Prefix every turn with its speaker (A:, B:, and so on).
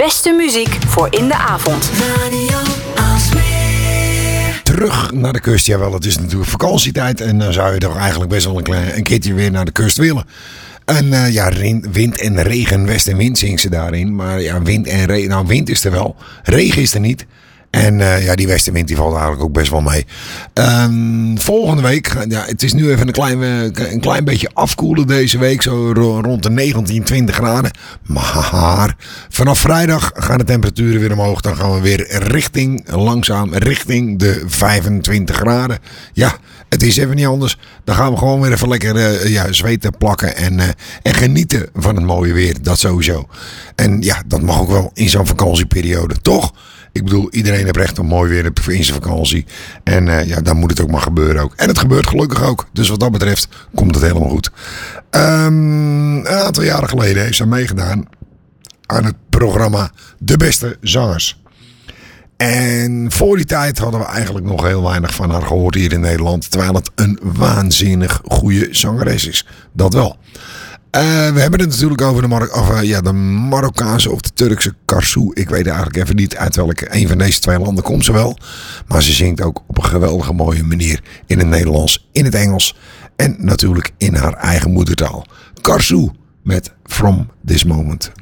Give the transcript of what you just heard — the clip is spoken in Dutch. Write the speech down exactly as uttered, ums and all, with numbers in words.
A: beste muziek voor in de avond.
B: Radio Aalsmeer.
C: Terug naar de kust. Jawel, het is natuurlijk vakantietijd. En dan zou je toch eigenlijk best wel een, klein, een keertje weer naar de kust willen. En uh, ja, wind en regen, west en wind zingt ze daarin. Maar ja, wind en regen. Nou, wind is er wel. Regen is er niet. En uh, ja, die westenwind die valt eigenlijk ook best wel mee. Um, volgende week, ja, het is nu even een klein, een klein beetje afkoelen deze week. Zo rond de negentien, twintig graden. Maar vanaf vrijdag gaan de temperaturen weer omhoog. Dan gaan we weer richting, langzaam richting de vijfentwintig graden. Ja, het is even niet anders. Dan gaan we gewoon weer even lekker uh, ja, zweten, plakken en, uh, en genieten van het mooie weer. Dat sowieso. En ja, dat mag ook wel in zo'n vakantieperiode, toch? Ik bedoel, iedereen heeft recht op mooi weer in zijn vakantie. En uh, ja, dan moet het ook maar gebeuren ook. En het gebeurt gelukkig ook. Dus wat dat betreft komt het helemaal goed. Um, een aantal jaren geleden heeft ze meegedaan aan het programma De Beste Zangers. En voor die tijd hadden we eigenlijk nog heel weinig van haar gehoord hier in Nederland. Terwijl het een waanzinnig goede zangeres is. Dat wel. Uh, we hebben het natuurlijk over de, Mar- of, uh, ja, de Marokkaanse of de Turkse Karsu. Ik weet eigenlijk even niet uit welke een van deze twee landen komt ze wel. Maar ze zingt ook op een geweldige mooie manier in het Nederlands, in het Engels en natuurlijk in haar eigen moedertaal. Karsu met From This Moment.